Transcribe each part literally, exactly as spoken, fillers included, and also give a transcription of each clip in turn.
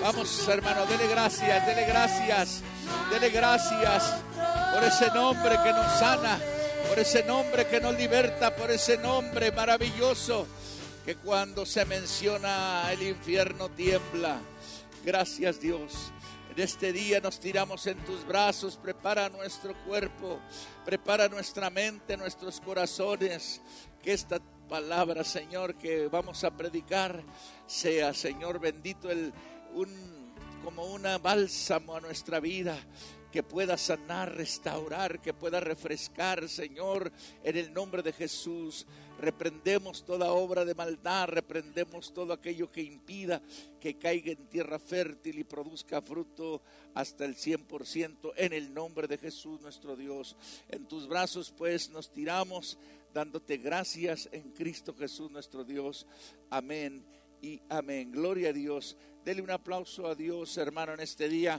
Vamos, hermano, dele gracias, dele gracias, dele gracias por ese nombre que nos sana, por ese nombre que nos liberta, por ese nombre maravilloso que cuando se menciona el infierno tiembla. Gracias, Dios. En este día nos tiramos en tus brazos. Prepara nuestro cuerpo, prepara nuestra mente, nuestros corazones. Que esta palabra, Señor, que vamos a predicar sea, Señor bendito, el, un, como una bálsamo a nuestra vida, que pueda sanar, restaurar, que pueda refrescar, Señor, en el nombre de Jesús. Reprendemos toda obra de maldad, reprendemos todo aquello que impida que caiga en tierra fértil y produzca fruto hasta el cien por ciento en el nombre de Jesús nuestro Dios. En tus brazos pues nos tiramos, dándote gracias en Cristo Jesús nuestro Dios. Amén y amén. Gloria a Dios. Dele un aplauso a Dios, hermano, en este día,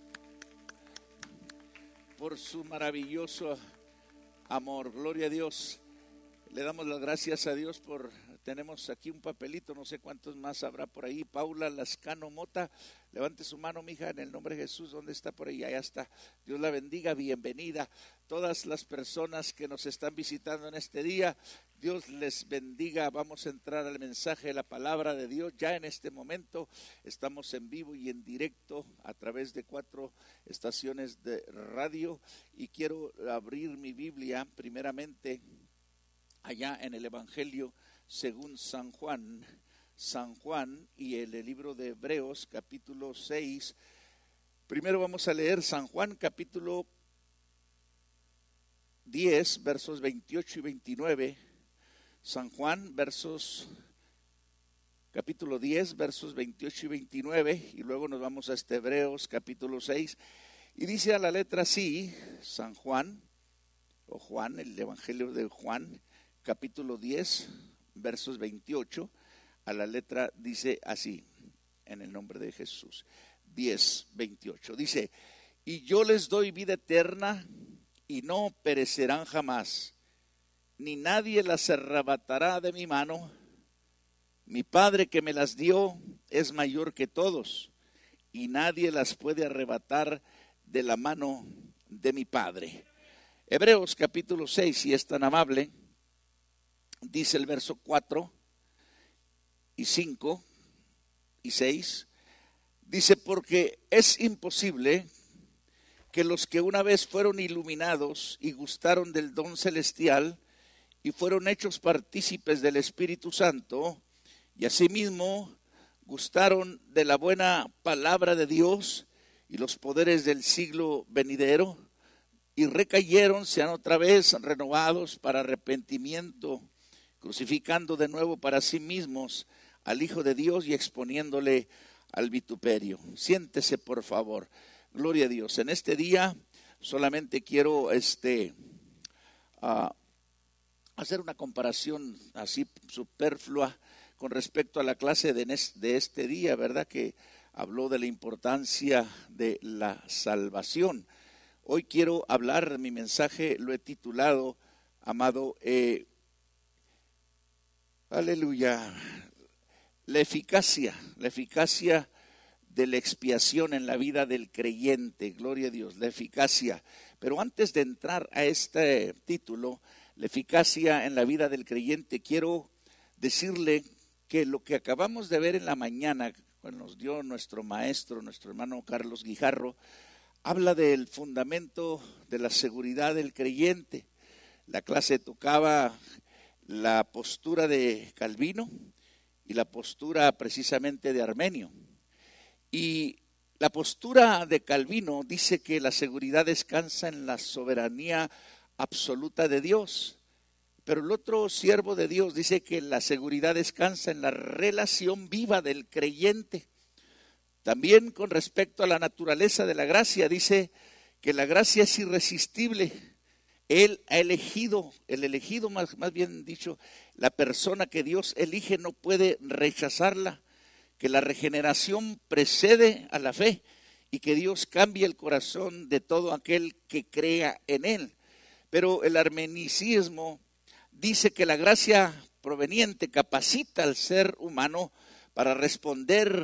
por su maravilloso amor. Gloria a Dios. Le damos las gracias a Dios por, tenemos aquí un papelito, no sé cuántos más habrá por ahí. Paula Lascano Mota, levante su mano, mija, en el nombre de Jesús. ¿Dónde está? Por ahí, allá está. Dios la bendiga, bienvenida. Todas las personas que nos están visitando en este día, Dios les bendiga. Vamos a entrar al mensaje de la palabra de Dios. Ya en este momento estamos en vivo y en directo a través de cuatro estaciones de radio. Y quiero abrir mi Biblia primeramente allá en el Evangelio según San Juan, San Juan y el, el libro de Hebreos capítulo seis. Primero vamos a leer San Juan capítulo diez, versos veintiocho y veintinueve. San Juan, versos, capítulo diez, versos veintiocho y veintinueve, y luego nos vamos a este Hebreos capítulo seis, y dice a la letra así, San Juan, o Juan, el Evangelio de Juan, capítulo diez, versos veintiocho, a la letra dice así, en el nombre de Jesús, diez, veintiocho, dice, y yo les doy vida eterna, y no perecerán jamás, ni nadie las arrebatará de mi mano. Mi Padre que me las dio es mayor que todos, y nadie las puede arrebatar de la mano de mi Padre. Hebreos capítulo seis, si es tan amable, dice el verso cuatro y cinco y seis, dice, porque es imposible que los que una vez fueron iluminados y gustaron del don celestial y fueron hechos partícipes del Espíritu Santo, y asimismo gustaron de la buena palabra de Dios y los poderes del siglo venidero, y recayeron, sean otra vez renovados para arrepentimiento, crucificando de nuevo para sí mismos al Hijo de Dios y exponiéndole al vituperio. Siéntese, por favor. Gloria a Dios. En este día solamente quiero este uh, hacer una comparación así superflua con respecto a la clase de, de este día, ¿verdad? Que habló de la importancia de la salvación. Hoy quiero hablar, mi mensaje lo he titulado, amado, eh, aleluya, la eficacia, la eficacia de la expiación en la vida del creyente, gloria a Dios, la eficacia. Pero antes de entrar a este título, la eficacia en la vida del creyente, quiero decirle que lo que acabamos de ver en la mañana, cuando nos dio nuestro maestro, nuestro hermano Carlos Guijarro, habla del fundamento de la seguridad del creyente. La clase tocaba la postura de Calvino y la postura precisamente de Armenio. Y la postura de Calvino dice que la seguridad descansa en la soberanía absoluta de Dios. Pero el otro siervo de Dios dice que la seguridad descansa en la relación viva del creyente. También con respecto a la naturaleza de la gracia, dice que la gracia es irresistible. Él ha elegido, el elegido más, más bien dicho, la persona que Dios elige no puede rechazarla, que la regeneración precede a la fe y que Dios cambia el corazón de todo aquel que crea en Él. Pero el armenicismo dice que la gracia proveniente capacita al ser humano para responder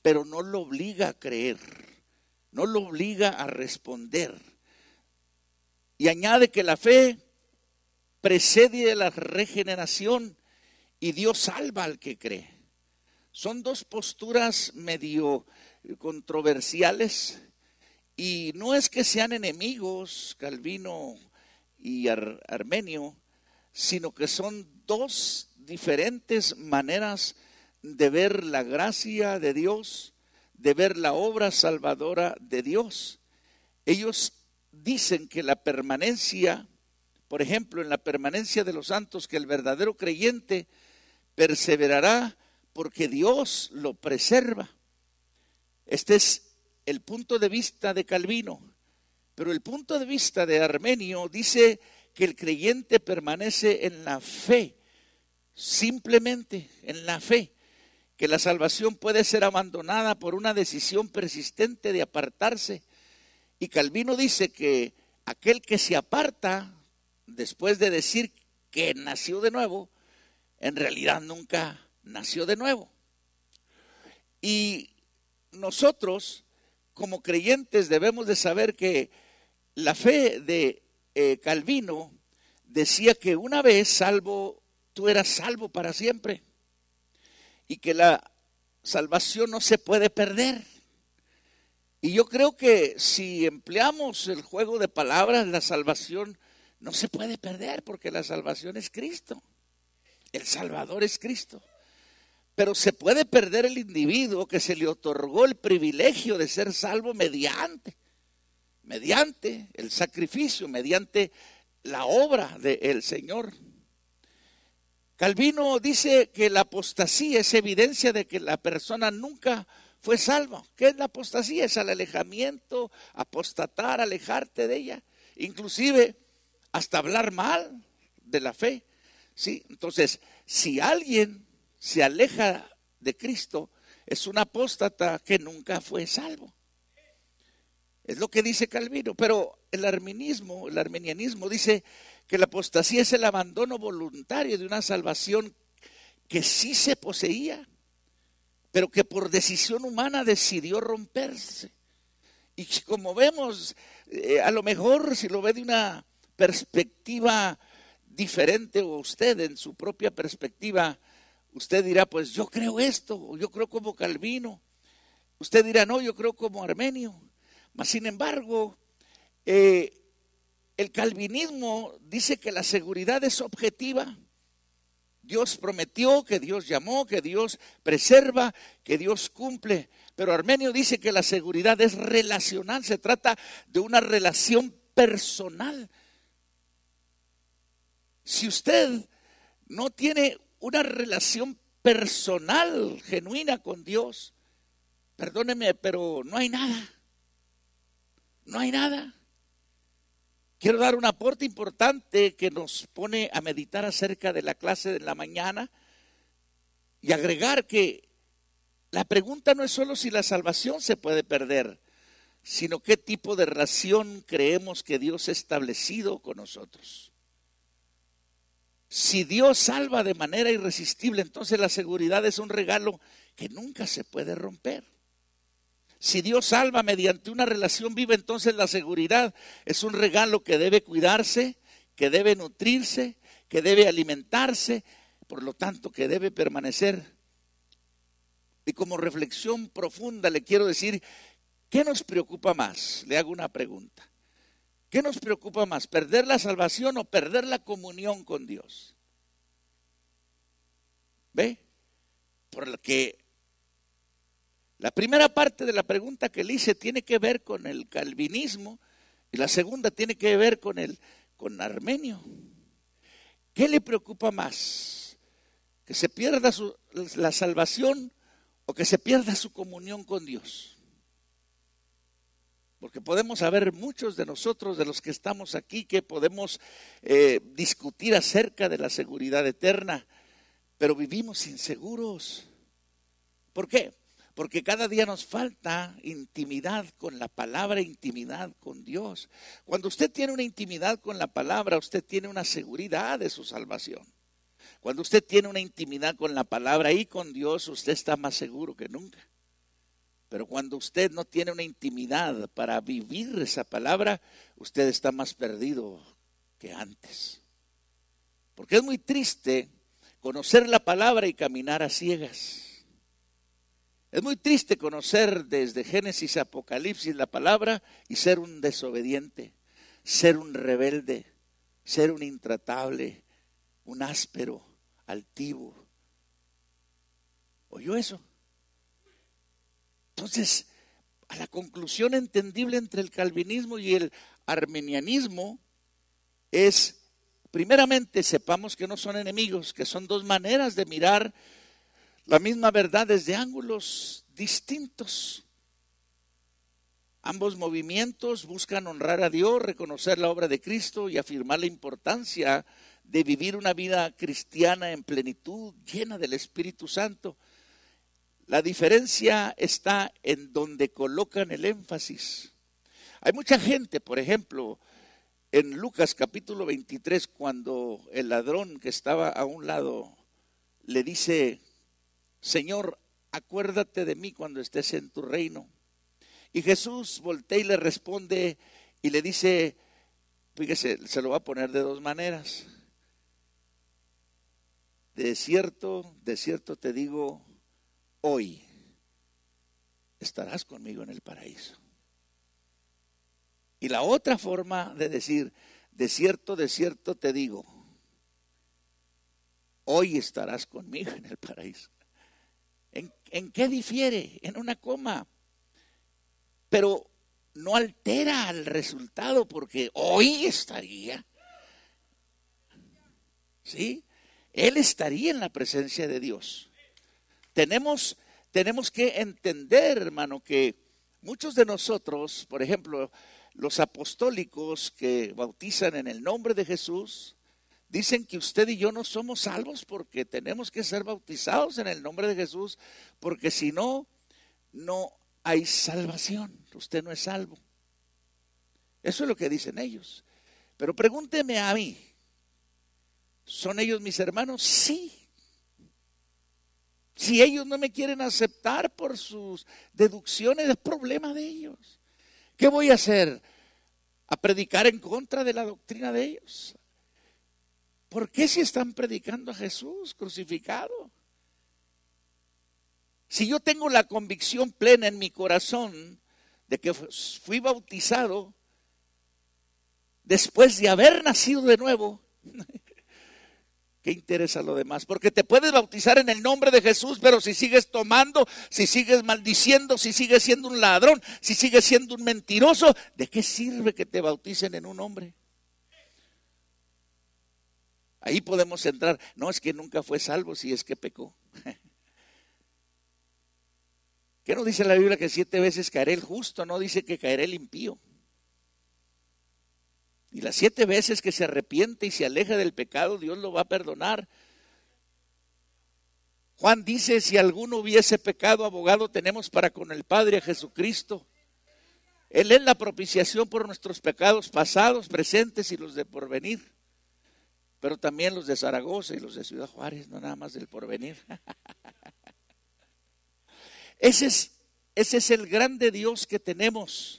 pero no lo obliga a creer, no lo obliga a responder. Y añade que la fe precede la regeneración y Dios salva al que cree. Son dos posturas medio controversiales y no es que sean enemigos Calvino y Ar- Armenio, sino que son dos diferentes maneras de ver la gracia de Dios, de ver la obra salvadora de Dios. Ellos dicen que la permanencia, por ejemplo, en la permanencia de los santos, que el verdadero creyente perseverará porque Dios lo preserva. Este es el punto de vista de Calvino, pero el punto de vista de Armenio dice que el creyente permanece en la fe, simplemente en la fe, que la salvación puede ser abandonada por una decisión persistente de apartarse. Y Calvino dice que aquel que se aparta después de decir que nació de nuevo, en realidad nunca nació de nuevo. Y nosotros, como creyentes, debemos de saber que la fe de eh, Calvino decía que una vez salvo, tú eras salvo para siempre, y que la salvación no se puede perder. Y yo creo que si empleamos el juego de palabras, la salvación no se puede perder, porque la salvación es Cristo, el Salvador es Cristo. Pero se puede perder el individuo que se le otorgó el privilegio de ser salvo mediante, mediante el sacrificio, mediante la obra del Señor. Calvino dice que la apostasía es evidencia de que la persona nunca fue salva. ¿Qué es la apostasía? Es el alejamiento, apostatar, alejarte de ella, inclusive hasta hablar mal de la fe. Sí, entonces, si alguien se aleja de Cristo, es un apóstata que nunca fue salvo. Es lo que dice Calvino, pero el arminianismo, el arminianismo dice que la apostasía es el abandono voluntario de una salvación que sí se poseía, pero que por decisión humana decidió romperse. Y como vemos, eh, a lo mejor si lo ve de una perspectiva diferente, o usted en su propia perspectiva, usted dirá, pues yo creo esto, o yo creo como Calvino. Usted dirá, no, yo creo como Armenio. Mas sin embargo, eh, el calvinismo dice que la seguridad es objetiva. Dios prometió, que Dios llamó, que Dios preserva, que Dios cumple. Pero Armenio dice que la seguridad es relacional, se trata de una relación personal. Si usted no tiene una relación personal genuina con Dios, perdóneme, pero no hay nada. No hay nada. Quiero dar un aporte importante que nos pone a meditar acerca de la clase de la mañana y agregar que la pregunta no es solo si la salvación se puede perder, sino qué tipo de relación creemos que Dios ha establecido con nosotros. Si Dios salva de manera irresistible, entonces la seguridad es un regalo que nunca se puede romper. Si Dios salva mediante una relación viva, entonces la seguridad es un regalo que debe cuidarse, que debe nutrirse, que debe alimentarse, por lo tanto que debe permanecer. Y como reflexión profunda le quiero decir, ¿qué nos preocupa más? Le hago una pregunta. ¿Qué nos preocupa más? ¿Perder la salvación o perder la comunión con Dios? ¿Ve? Porque la primera parte de la pregunta que le hice tiene que ver con el calvinismo y la segunda tiene que ver con el con Armenio. ¿Qué le preocupa más? ¿Que se pierda su, la salvación o que se pierda su comunión con Dios? Porque podemos haber muchos de nosotros, de los que estamos aquí, que podemos eh, discutir acerca de la seguridad eterna, pero vivimos inseguros. ¿Por qué? Porque cada día nos falta intimidad con la palabra, intimidad con Dios. Cuando usted tiene una intimidad con la palabra, usted tiene una seguridad de su salvación. Cuando usted tiene una intimidad con la palabra y con Dios, usted está más seguro que nunca. Pero cuando usted no tiene una intimidad para vivir esa palabra, usted está más perdido que antes. Porque es muy triste conocer la palabra y caminar a ciegas. Es muy triste conocer desde Génesis a Apocalipsis la palabra y ser un desobediente, ser un rebelde, ser un intratable, un áspero, altivo. ¿Oyó eso? Entonces, a la conclusión entendible entre el calvinismo y el arminianismo es, primeramente, sepamos que no son enemigos, que son dos maneras de mirar la misma verdad desde ángulos distintos. Ambos movimientos buscan honrar a Dios, reconocer la obra de Cristo y afirmar la importancia de vivir una vida cristiana en plenitud, llena del Espíritu Santo. La diferencia está en donde colocan el énfasis. Hay mucha gente, por ejemplo, en Lucas capítulo veintitrés, cuando el ladrón que estaba a un lado le dice: Señor, acuérdate de mí cuando estés en tu reino. Y Jesús voltea y le responde y le dice, fíjese, se lo va a poner de dos maneras. De cierto, de cierto te digo, hoy estarás conmigo en el paraíso. Y la otra forma de decir, de cierto, de cierto te digo, hoy estarás conmigo en el paraíso. ¿En, en qué difiere? En una coma. Pero no altera el resultado porque hoy estaría. ¿Sí? Él estaría en la presencia de Dios. Tenemos, tenemos que entender, hermano, que muchos de nosotros, por ejemplo, los apostólicos que bautizan en el nombre de Jesús, dicen que usted y yo no somos salvos porque tenemos que ser bautizados en el nombre de Jesús, porque si no, no hay salvación. Usted no es salvo. Eso es lo que dicen ellos. Pero pregúnteme a mí, ¿son ellos mis hermanos? Sí. Si ellos no me quieren aceptar por sus deducciones, es problema de ellos. ¿Qué voy a hacer? ¿A predicar en contra de la doctrina de ellos? ¿Por qué si están predicando a Jesús crucificado? Si yo tengo la convicción plena en mi corazón de que fui bautizado después de haber nacido de nuevo, ¿qué interesa lo demás? Porque te puedes bautizar en el nombre de Jesús, pero si sigues tomando, si sigues maldiciendo, si sigues siendo un ladrón, si sigues siendo un mentiroso, ¿de qué sirve que te bauticen en un nombre? Ahí podemos entrar. No, es que nunca fue salvo, si es que pecó. ¿Qué no dice la Biblia que siete veces caerá el justo? No dice que caerá el impío. Y las siete veces que se arrepiente y se aleja del pecado, Dios lo va a perdonar. Juan dice, si alguno hubiese pecado, abogado tenemos para con el Padre, a Jesucristo. Él es la propiciación por nuestros pecados pasados, presentes y los de porvenir. Pero también los de Zaragoza y los de Ciudad Juárez, no nada más del porvenir. Ese es, ese es el grande Dios que tenemos.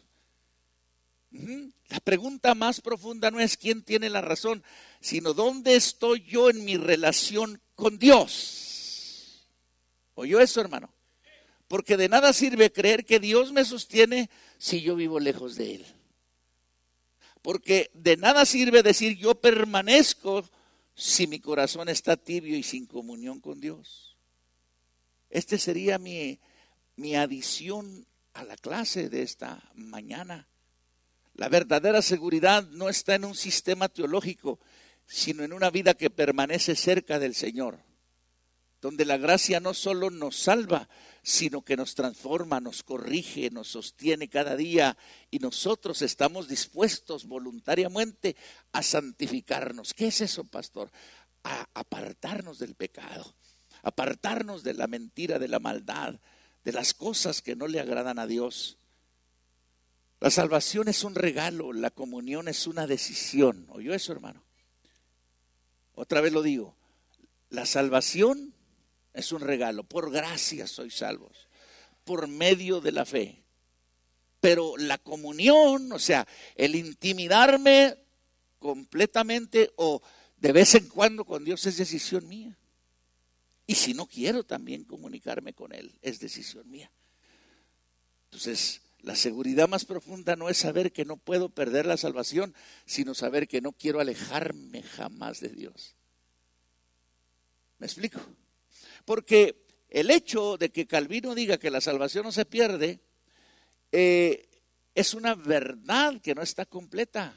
La pregunta más profunda no es quién tiene la razón, sino dónde estoy yo en mi relación con Dios. ¿Oyó eso, hermano? Porque de nada sirve creer que Dios me sostiene si yo vivo lejos de Él. Porque de nada sirve decir yo permanezco si mi corazón está tibio y sin comunión con Dios. Este sería mi, mi adición a la clase de esta mañana. La verdadera seguridad no está en un sistema teológico, sino en una vida que permanece cerca del Señor, donde la gracia no solo nos salva, sino que nos transforma, nos corrige, nos sostiene cada día y nosotros estamos dispuestos voluntariamente a santificarnos. ¿Qué es eso, pastor? A apartarnos del pecado, apartarnos de la mentira, de la maldad, de las cosas que no le agradan a Dios. La salvación es un regalo, la comunión es una decisión. ¿Oyó eso, hermano? Otra vez lo digo, la salvación es un regalo, por gracia sois salvos, por medio de la fe. Pero la comunión, o sea, el intimidarme completamente o de vez en cuando con Dios es decisión mía. Y si no quiero también comunicarme con Él, es decisión mía. Entonces, la seguridad más profunda no es saber que no puedo perder la salvación, sino saber que no quiero alejarme jamás de Dios. ¿Me explico? Porque el hecho de que Calvino diga que la salvación no se pierde, eh, es una verdad que no está completa.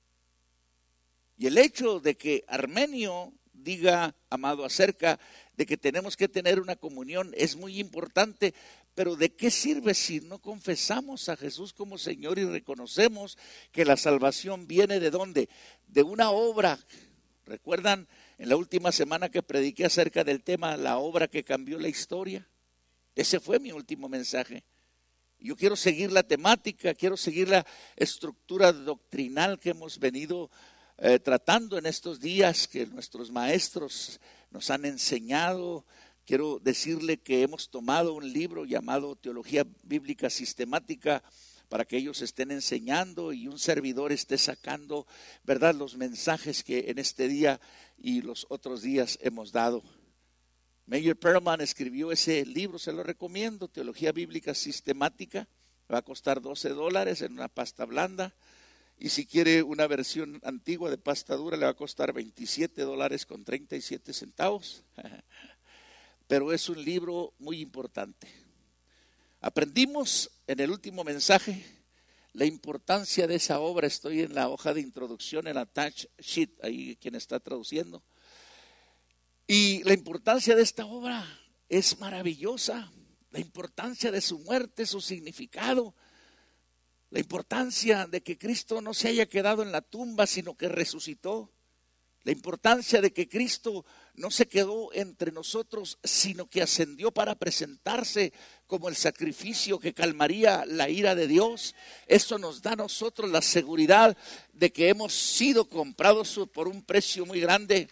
Y el hecho de que Armenio diga, amado, acerca de que tenemos que tener una comunión es muy importante, pero ¿de qué sirve si no confesamos a Jesús como Señor y reconocemos que la salvación viene de dónde? De una obra. ¿Recuerdan en la última semana que prediqué acerca del tema, la obra que cambió la historia? Ese fue mi último mensaje. Yo quiero seguir la temática, quiero seguir la estructura doctrinal que hemos venido eh, tratando en estos días, que nuestros maestros nos han enseñado. Quiero decirle que hemos tomado un libro llamado Teología Bíblica Sistemática para que ellos estén enseñando y un servidor esté sacando, ¿verdad?, los mensajes que en este día y los otros días hemos dado. Mayer Perlman escribió ese libro, se lo recomiendo, Teología Bíblica Sistemática. Va a costar doce dólares en una pasta blanda. Y si quiere una versión antigua de pasta dura, le va a costar veintisiete dólares con treinta y siete centavos. Pero es un libro muy importante. Aprendimos en el último mensaje la importancia de esa obra. Estoy en la hoja de introducción, en la attach sheet, ahí quien está traduciendo. Y la importancia de esta obra es maravillosa. La importancia de su muerte, su significado. La importancia de que Cristo no se haya quedado en la tumba, sino que resucitó. La importancia de que Cristo no se quedó entre nosotros, sino que ascendió para presentarse como el sacrificio que calmaría la ira de Dios. Eso nos da a nosotros la seguridad de que hemos sido comprados por un precio muy grande.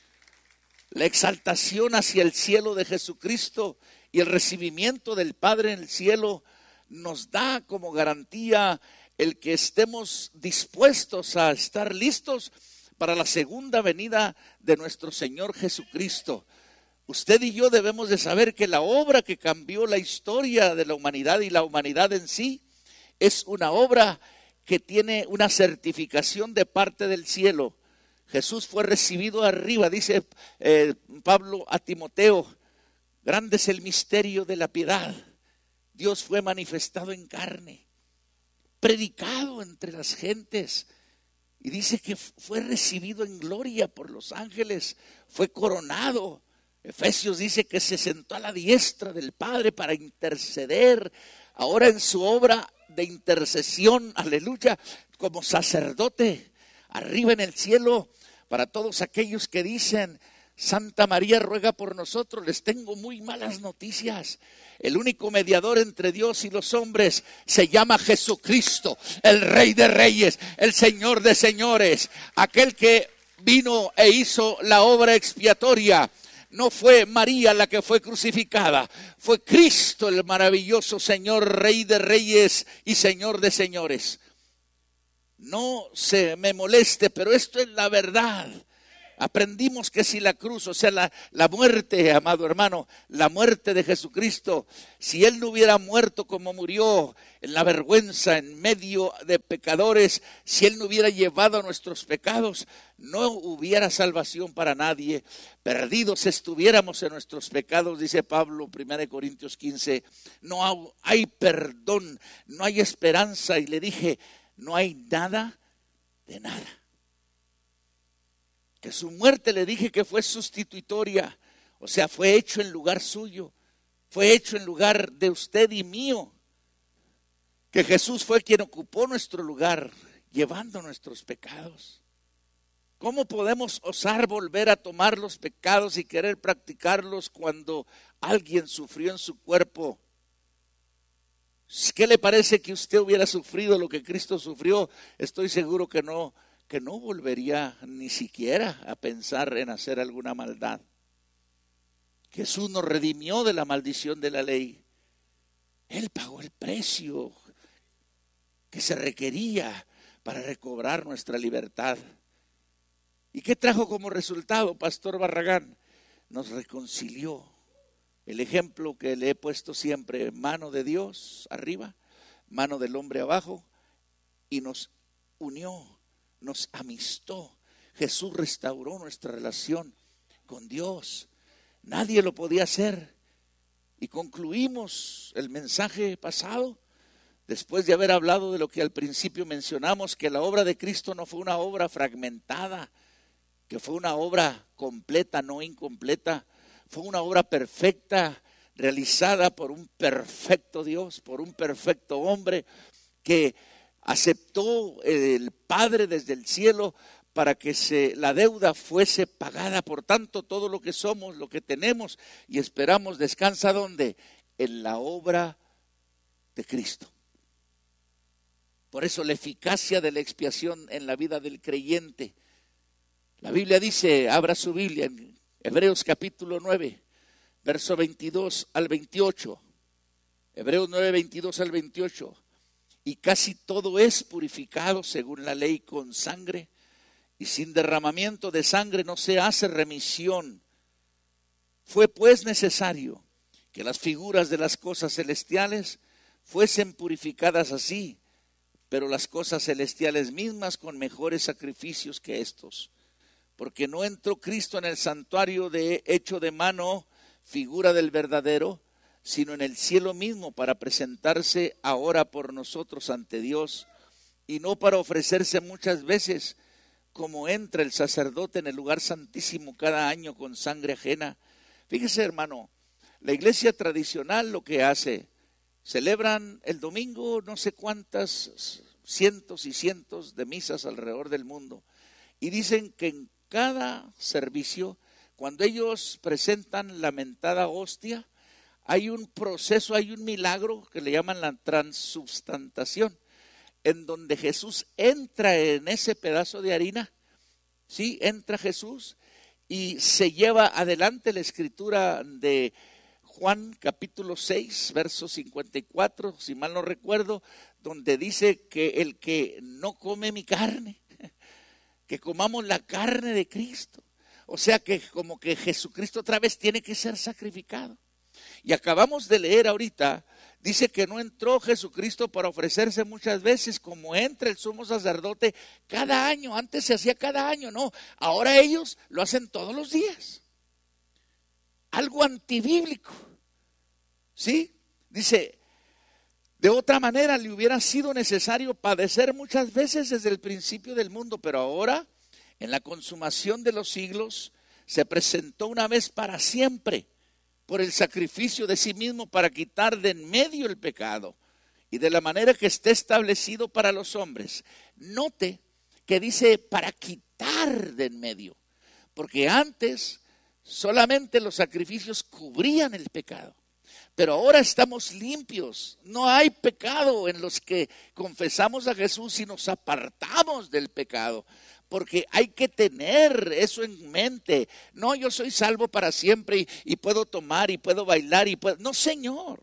La exaltación hacia el cielo de Jesucristo y el recibimiento del Padre en el cielo nos da como garantía el que estemos dispuestos a estar listos para la segunda venida de nuestro Señor Jesucristo. Usted y yo debemos de saber que la obra que cambió la historia de la humanidad y la humanidad en sí es una obra que tiene una certificación de parte del cielo. Jesús fue recibido arriba, dice eh, Pablo a Timoteo, grande es el misterio de la piedad. Dios fue manifestado en carne, predicado entre las gentes. Y dice que fue recibido en gloria por los ángeles, fue coronado. Efesios dice que se sentó a la diestra del Padre para interceder. Ahora en su obra de intercesión, aleluya, como sacerdote, arriba en el cielo, para todos aquellos que dicen, Santa María ruega por nosotros, les tengo muy malas noticias. El único mediador entre Dios y los hombres se llama Jesucristo, el Rey de Reyes, el Señor de Señores, aquel que vino e hizo la obra expiatoria. No fue María la que fue crucificada, fue Cristo el maravilloso Señor, Rey de Reyes y Señor de Señores. No se me moleste, pero esto es la verdad. Aprendimos que si la cruz, o sea, la, la muerte, amado hermano, la muerte de Jesucristo, si Él no hubiera muerto como murió, en la vergüenza, en medio de pecadores, si Él no hubiera llevado nuestros pecados, no hubiera salvación para nadie. Perdidos estuviéramos en nuestros pecados, dice Pablo, primera de Corintios quince, no hay perdón, no hay esperanza. Y le dije, no hay nada de nada. Que su muerte, le dije, que fue sustitutoria, o sea, fue hecho en lugar suyo, fue hecho en lugar de usted y mío. Que Jesús fue quien ocupó nuestro lugar, llevando nuestros pecados. ¿Cómo podemos osar volver a tomar los pecados y querer practicarlos cuando alguien sufrió en su cuerpo? ¿Qué le parece que usted hubiera sufrido lo que Cristo sufrió? Estoy seguro que no. que no volvería ni siquiera a pensar en hacer alguna maldad. Jesús nos redimió de la maldición de la ley. Él pagó el precio que se requería para recobrar nuestra libertad. ¿Y qué trajo como resultado, Pastor Barragán? Nos reconcilió. El ejemplo que le he puesto siempre: mano de Dios arriba, mano del hombre abajo, y nos unió, nos amistó. Jesús restauró nuestra relación con Dios. Nadie lo podía hacer. Y concluimos el mensaje pasado, después de haber hablado de lo que al principio mencionamos, que la obra de Cristo no fue una obra fragmentada, que fue una obra completa, no incompleta. Fue una obra perfecta, realizada por un perfecto Dios, por un perfecto hombre, que aceptó el Padre desde el cielo para que se, la deuda fuese pagada. Por tanto, todo lo que somos, lo que tenemos y esperamos, descansa ¿dónde? En la obra de Cristo. Por eso la eficacia de la expiación en la vida del creyente. La Biblia dice, abra su Biblia en Hebreos capítulo nueve, verso veintidós al veintiocho. Hebreos nueve, veintidós al veintiocho. Y casi todo es purificado según la ley con sangre, y sin derramamiento de sangre no se hace remisión. Fue pues necesario que las figuras de las cosas celestiales fuesen purificadas así, pero las cosas celestiales mismas con mejores sacrificios que estos. Porque no entró Cristo en el santuario de hecho de mano, figura del verdadero, sino en el cielo mismo, para presentarse ahora por nosotros ante Dios, y no para ofrecerse muchas veces, como entra el sacerdote en el lugar santísimo cada año con sangre ajena. Fíjese, hermano, la iglesia tradicional lo que hace, celebran el domingo no sé cuántas cientos y cientos de misas alrededor del mundo, y dicen que en cada servicio, cuando ellos presentan la mentada hostia, hay un proceso, hay un milagro que le llaman la transubstantación, en donde Jesús entra en ese pedazo de harina, sí, entra Jesús y se lleva adelante la escritura de Juan capítulo seis, verso cincuenta y cuatro, si mal no recuerdo, donde dice que el que no come mi carne, que comamos la carne de Cristo. O sea que como que Jesucristo otra vez tiene que ser sacrificado. Y acabamos de leer ahorita, dice que no entró Jesucristo para ofrecerse muchas veces como entra el sumo sacerdote cada año. Antes se hacía cada año, no. Ahora ellos lo hacen todos los días. Algo antibíblico. ¿Sí? Dice, de otra manera le hubiera sido necesario padecer muchas veces desde el principio del mundo, pero ahora, en la consumación de los siglos, se presentó una vez para siempre por el sacrificio de sí mismo para quitar de en medio el pecado, y de la manera que esté establecido para los hombres. Note que dice para quitar de en medio, porque antes solamente los sacrificios cubrían el pecado. Pero ahora estamos limpios, no hay pecado en los que confesamos a Jesús y nos apartamos del pecado. Porque hay que tener eso en mente. No, yo soy salvo para siempre y, y puedo tomar y puedo bailar y puedo. No, Señor.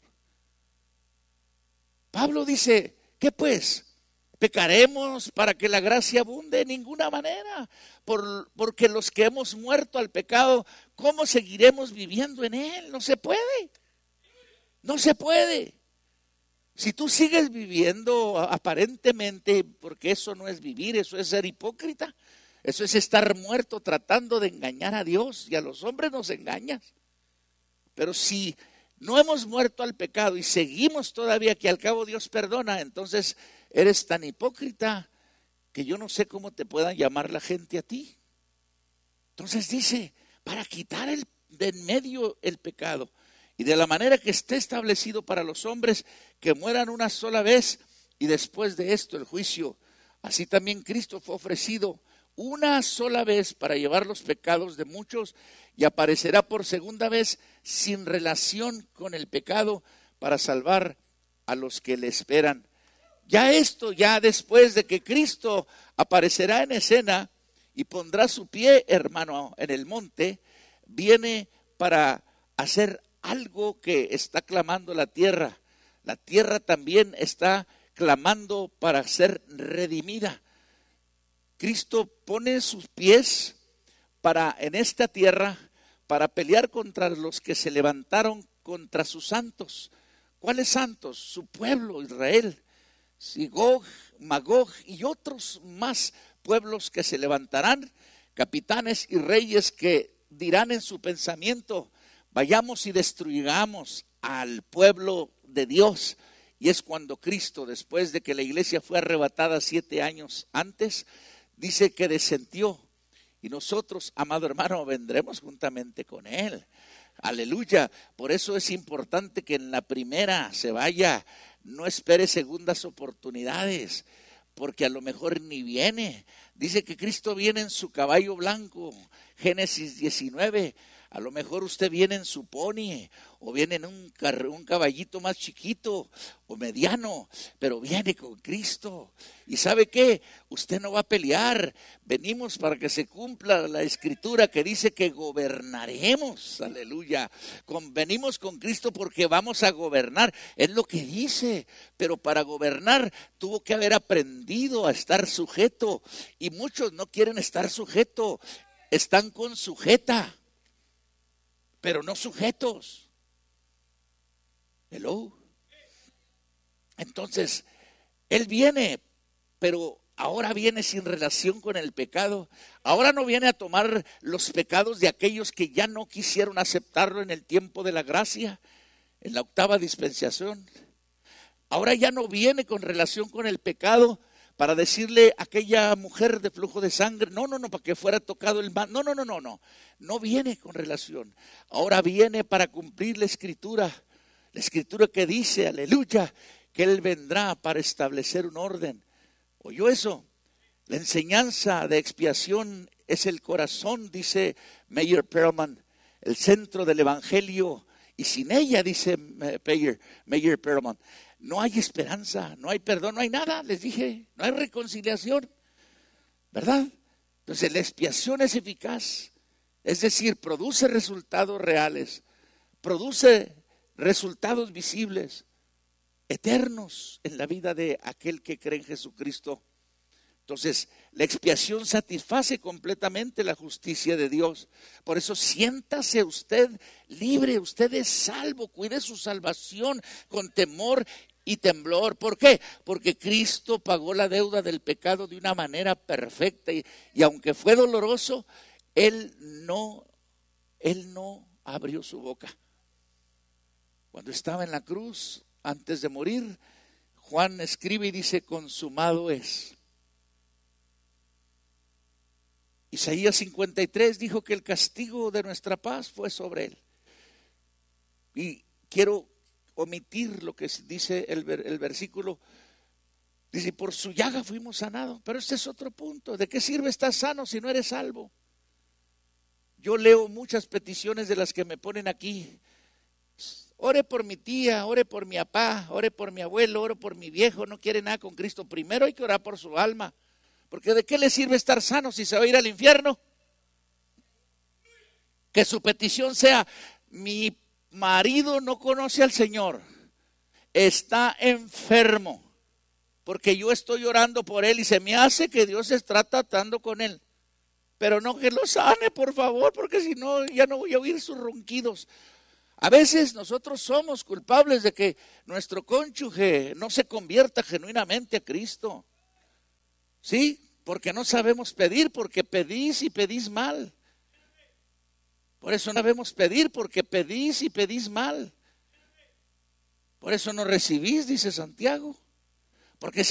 Pablo dice, ¿qué pues? ¿Pecaremos para que la gracia abunde? De ninguna manera. Por, porque los que hemos muerto al pecado, ¿cómo seguiremos viviendo en él? No se puede. No se puede. Si tú sigues viviendo aparentemente, porque eso no es vivir, eso es ser hipócrita, eso es estar muerto tratando de engañar a Dios, y a los hombres nos engañas. Pero si no hemos muerto al pecado y seguimos todavía, que al cabo Dios perdona, entonces eres tan hipócrita que yo no sé cómo te puedan llamar la gente a ti. Entonces dice, para quitar el, de en medio el pecado, y de la manera que esté establecido para los hombres que mueran una sola vez y después de esto el juicio. Así también Cristo fue ofrecido una sola vez para llevar los pecados de muchos, y aparecerá por segunda vez sin relación con el pecado para salvar a los que le esperan. Ya esto, ya después de que Cristo aparecerá en escena y pondrá su pie, hermano, en el monte, viene para hacer algo que está clamando la tierra, La tierra también está clamando para ser redimida. Cristo pone sus pies para en esta tierra para pelear contra los que se levantaron contra sus santos. ¿Cuáles santos? Su pueblo, Israel, Sigog, Magog y otros más pueblos que se levantarán, capitanes y reyes que dirán en su pensamiento: vayamos y destruyamos al pueblo de Dios. Y es cuando Cristo, después de que la iglesia fue arrebatada siete años antes, dice que descendió. Y nosotros, amado hermano, vendremos juntamente con Él. Aleluya. Por eso es importante que en la primera se vaya. No espere segundas oportunidades, porque a lo mejor ni viene. Dice que Cristo viene en su caballo blanco, Génesis diecinueve. A lo mejor usted viene en su pony, o viene en un, car- un caballito más chiquito o mediano, pero viene con Cristo. ¿Y sabe qué? Usted no va a pelear. Venimos para que se cumpla la escritura que dice que gobernaremos. Aleluya. Con, venimos con Cristo porque vamos a gobernar. Es lo que dice. Pero para gobernar tuvo que haber aprendido a estar sujeto. Y muchos no quieren estar sujeto. Están con sujeta, pero no sujetos. Hello. Entonces, Él viene, pero ahora viene sin relación con el pecado. Ahora no viene a tomar los pecados de aquellos que ya no quisieron aceptarlo en el tiempo de la gracia, en la octava dispensación. Ahora ya no viene con relación con el pecado para decirle a aquella mujer de flujo de sangre, no, no, no, para que fuera tocado el mal. No, no, no, no, no. No viene con relación. Ahora viene para cumplir la escritura. La escritura que dice, aleluya, que Él vendrá para establecer un orden. ¿Oyó eso? La enseñanza de expiación es el corazón, dice Meyer Perlman, el centro del evangelio. Y sin ella, dice Meyer, Meyer Perlman, no hay esperanza, no hay perdón, no hay nada. Les dije, no hay reconciliación, ¿verdad? Entonces la expiación es eficaz, es decir, produce resultados reales, produce resultados visibles, eternos en la vida de aquel que cree en Jesucristo. Entonces, la expiación satisface completamente la justicia de Dios. Por eso, siéntase usted libre, usted es salvo, cuide su salvación con temor y temblor. ¿Por qué? Porque Cristo pagó la deuda del pecado de una manera perfecta y, y aunque fue doloroso, Él no, Él no abrió su boca. Cuando estaba en la cruz, antes de morir, Juan escribe y dice, consumado es. Isaías cincuenta y tres dijo que el castigo de nuestra paz fue sobre Él. Y quiero omitir lo que dice el, el versículo. Dice, por su llaga fuimos sanados. Pero este es otro punto. ¿De qué sirve estar sano si no eres salvo? Yo leo muchas peticiones de las que me ponen aquí. Ore por mi tía, ore por mi papá, ore por mi abuelo, ore por mi viejo. No quiere nada con Cristo. Primero hay que orar por su alma. Porque ¿de qué le sirve estar sano si se va a ir al infierno? Que su petición sea, mi marido no conoce al Señor, está enfermo, porque yo estoy orando por él y se me hace que Dios está tratando con él. Pero no que lo sane, por favor, porque si no, ya no voy a oír sus ronquidos. A veces nosotros somos culpables de que nuestro cónyuge no se convierta genuinamente a Cristo. ¿Sí? Porque no sabemos pedir, porque pedís y pedís mal. Por eso no sabemos pedir, porque pedís y pedís mal. Por eso no recibís, dice Santiago. Porque si